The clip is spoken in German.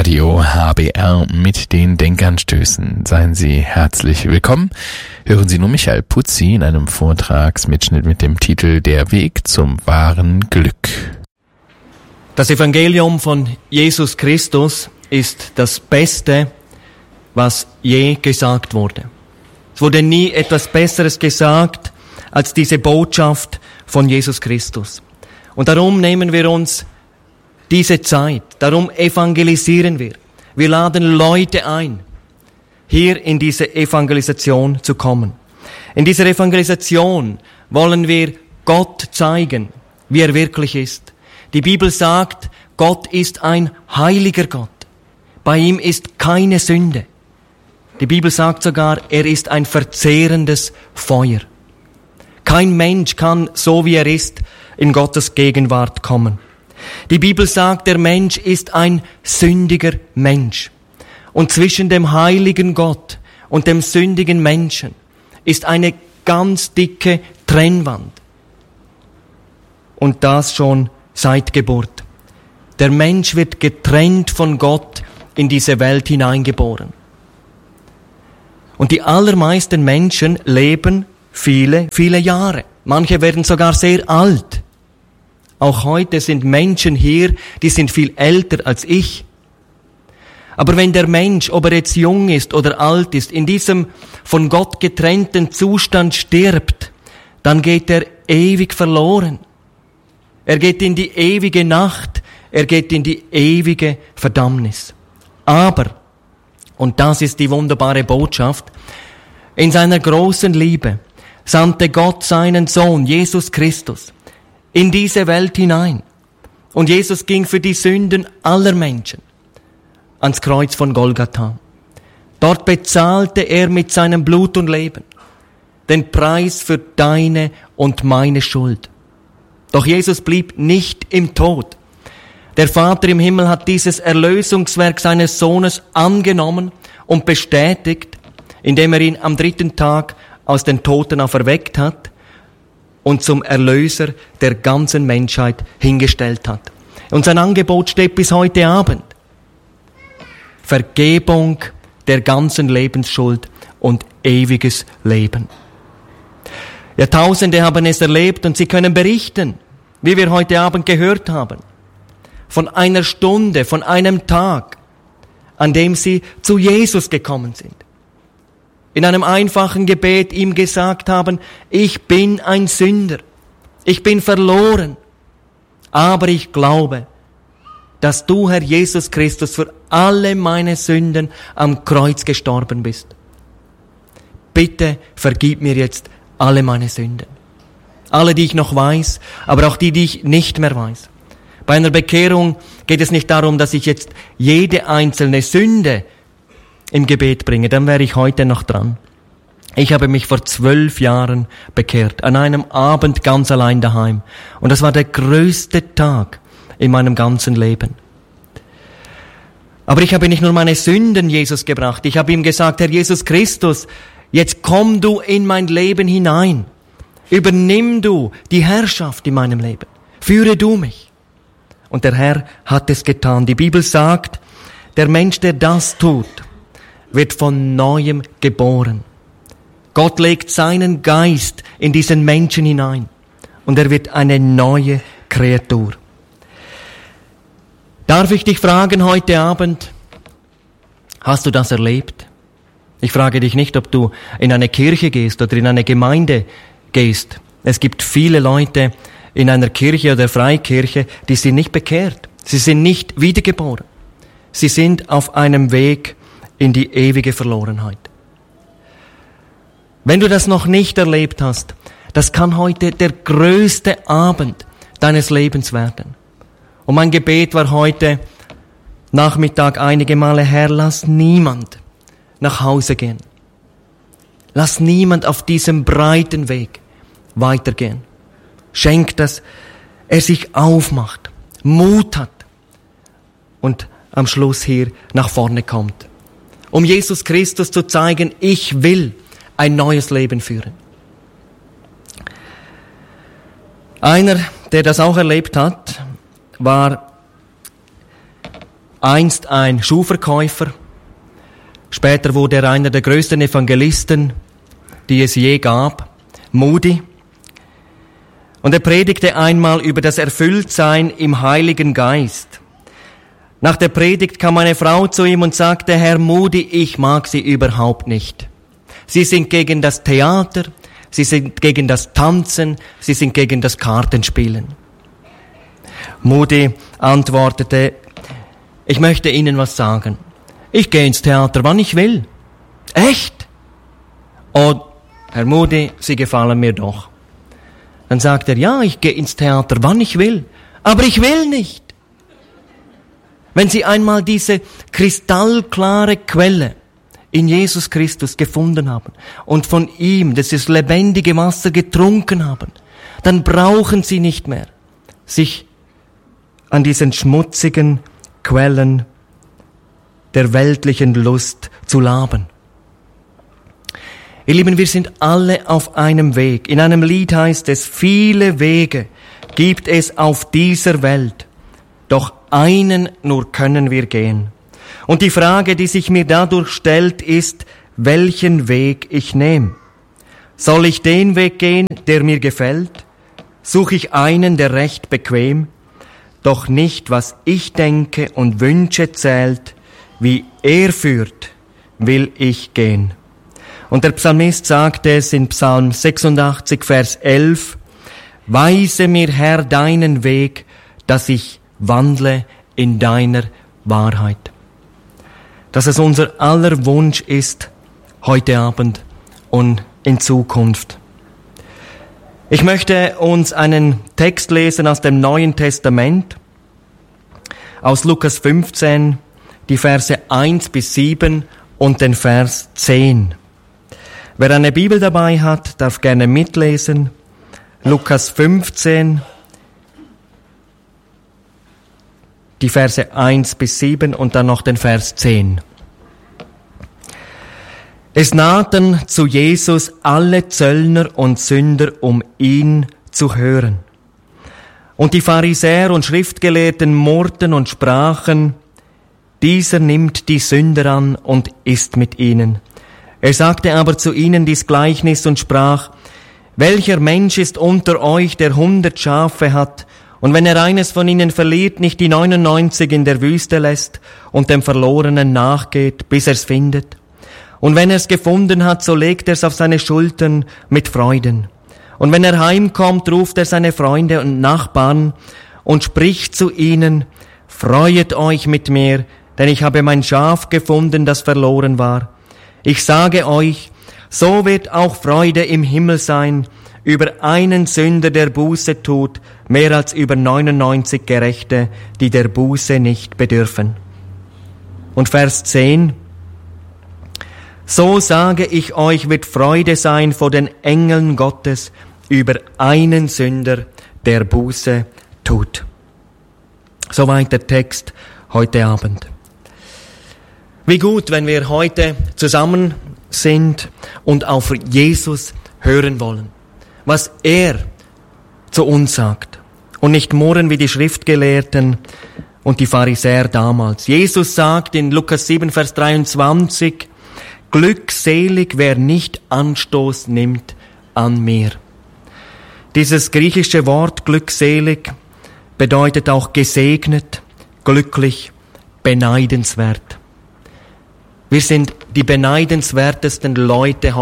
Radio HBR mit den Denkanstößen. Seien Sie herzlich willkommen. Hören Sie nun Michael Putzi in einem Vortragsmitschnitt mit dem Titel Der Weg zum wahren Glück. Das Evangelium von Jesus Christus ist das Beste, was je gesagt wurde. Es wurde nie etwas Besseres gesagt als diese Botschaft von Jesus Christus. Und darum nehmen wir uns diese Zeit, darum evangelisieren wir. Wir laden Leute ein, hier in diese Evangelisation zu kommen. In dieser Evangelisation wollen wir Gott zeigen, wie er wirklich ist. Die Bibel sagt, Gott ist ein heiliger Gott. Bei ihm ist keine Sünde. Die Bibel sagt sogar, er ist ein verzehrendes Feuer. Kein Mensch kann, so wie er ist, in Gottes Gegenwart kommen. Die Bibel sagt, der Mensch ist ein sündiger Mensch. Und zwischen dem heiligen Gott und dem sündigen Menschen ist eine ganz dicke Trennwand. Und das schon seit Geburt. Der Mensch wird getrennt von Gott in diese Welt hineingeboren. Und die allermeisten Menschen leben viele, viele Jahre. Manche werden sogar sehr alt. Auch heute sind Menschen hier, die sind viel älter als ich. Aber wenn der Mensch, ob er jetzt jung ist oder alt ist, in diesem von Gott getrennten Zustand stirbt, dann geht er ewig verloren. Er geht in die ewige Nacht, er geht in die ewige Verdammnis. Aber, und das ist die wunderbare Botschaft, in seiner großen Liebe sandte Gott seinen Sohn, Jesus Christus, in diese Welt hinein. Und Jesus ging für die Sünden aller Menschen ans Kreuz von Golgatha. Dort bezahlte er mit seinem Blut und Leben den Preis für deine und meine Schuld. Doch Jesus blieb nicht im Tod. Der Vater im Himmel hat dieses Erlösungswerk seines Sohnes angenommen und bestätigt, indem er ihn am 3. Tag aus den Toten auferweckt hat und zum Erlöser der ganzen Menschheit hingestellt hat. Und sein Angebot steht bis heute Abend. Vergebung der ganzen Lebensschuld und ewiges Leben. Jahrtausende haben es erlebt und sie können berichten, wie wir heute Abend gehört haben, von einer Stunde, von einem Tag, an dem sie zu Jesus gekommen sind. In einem einfachen Gebet ihm gesagt haben, ich bin ein Sünder, ich bin verloren, aber ich glaube, dass du, Herr Jesus Christus, für alle meine Sünden am Kreuz gestorben bist. Bitte vergib mir jetzt alle meine Sünden. Alle, die ich noch weiß, aber auch die ich nicht mehr weiß. Bei einer Bekehrung geht es nicht darum, dass ich jetzt jede einzelne Sünde im Gebet bringe, dann wäre ich heute noch dran. Ich habe mich vor 12 Jahren bekehrt, an einem Abend ganz allein daheim. Und das war der größte Tag in meinem ganzen Leben. Aber ich habe nicht nur meine Sünden Jesus gebracht, ich habe ihm gesagt, Herr Jesus Christus, jetzt komm du in mein Leben hinein. Übernimm du die Herrschaft in meinem Leben. Führe du mich. Und der Herr hat es getan. Die Bibel sagt, der Mensch, der das tut, wird von Neuem geboren. Gott legt seinen Geist in diesen Menschen hinein und er wird eine neue Kreatur. Darf ich dich fragen heute Abend, hast du das erlebt? Ich frage dich nicht, ob du in eine Kirche gehst oder in eine Gemeinde gehst. Es gibt viele Leute in einer Kirche oder Freikirche, die sind nicht bekehrt. Sie sind nicht wiedergeboren. Sie sind auf einem Weg in die ewige Verlorenheit. Wenn du das noch nicht erlebt hast, das kann heute der größte Abend deines Lebens werden. Und mein Gebet war heute Nachmittag einige Male, Herr, lass niemand nach Hause gehen. Lass niemand auf diesem breiten Weg weitergehen. Schenk, dass er sich aufmacht, Mut hat und am Schluss hier nach vorne kommt. Um Jesus Christus zu zeigen, ich will ein neues Leben führen. Einer, der das auch erlebt hat, war einst ein Schuhverkäufer. Später wurde er einer der größten Evangelisten, die es je gab, Moody. Und er predigte einmal über das Erfülltsein im Heiligen Geist. Nach der Predigt kam eine Frau zu ihm und sagte, Herr Moody, ich mag Sie überhaupt nicht. Sie sind gegen das Theater, Sie sind gegen das Tanzen, Sie sind gegen das Kartenspielen. Moody antwortete, ich möchte Ihnen was sagen. Ich gehe ins Theater, wann ich will. Echt? Oh, Herr Moody, Sie gefallen mir doch. Dann sagt er, ja, ich gehe ins Theater, wann ich will. Aber ich will nicht. Wenn Sie einmal diese kristallklare Quelle in Jesus Christus gefunden haben und von ihm dieses lebendige Wasser getrunken haben, dann brauchen Sie nicht mehr sich an diesen schmutzigen Quellen der weltlichen Lust zu laben. Ihr Lieben, wir sind alle auf einem Weg. In einem Lied heißt es, viele Wege gibt es auf dieser Welt, doch einen nur können wir gehen. Und die Frage, die sich mir dadurch stellt, ist, welchen Weg ich nehme. Soll ich den Weg gehen, der mir gefällt? Suche ich einen, der recht bequem? Doch nicht, was ich denke und wünsche zählt, wie er führt, will ich gehen. Und der Psalmist sagte es in Psalm 86, Vers 11, Weise mir, Herr, deinen Weg, dass ich wandle in deiner Wahrheit. Dass es unser aller Wunsch ist, heute Abend und in Zukunft. Ich möchte uns einen Text lesen aus dem Neuen Testament, aus Lukas 15, die Verse 1 bis 7 und den Vers 10. Wer eine Bibel dabei hat, darf gerne mitlesen. Lukas 15, die Verse 1 bis 7 und dann noch den Vers 10. Es nahten zu Jesus alle Zöllner und Sünder, um ihn zu hören. Und die Pharisäer und Schriftgelehrten murrten und sprachen, dieser nimmt die Sünder an und isst mit ihnen. Er sagte aber zu ihnen dies Gleichnis und sprach, welcher Mensch ist unter euch, der 100 Schafe hat, und wenn er eines von ihnen verliert, nicht die 99 in der Wüste lässt und dem Verlorenen nachgeht, bis er's findet? Und wenn er's gefunden hat, so legt er's auf seine Schultern mit Freuden. Und wenn er heimkommt, ruft er seine Freunde und Nachbarn und spricht zu ihnen, freuet euch mit mir, denn ich habe mein Schaf gefunden, das verloren war. Ich sage euch, so wird auch Freude im Himmel sein über einen Sünder, der Buße tut, mehr als über 99 Gerechte, die der Buße nicht bedürfen. Und Vers 10, so sage ich euch, wird Freude sein vor den Engeln Gottes über einen Sünder, der Buße tut. Soweit der Text heute Abend. Wie gut, wenn wir heute zusammen sind und auf Jesus hören wollen, was er zu uns sagt und nicht murren wie die Schriftgelehrten und die Pharisäer damals. Jesus sagt in Lukas 7, Vers 23, glückselig, wer nicht Anstoß nimmt an mir. Dieses griechische Wort glückselig bedeutet auch gesegnet, glücklich, beneidenswert. Wir sind die beneidenswertesten Leute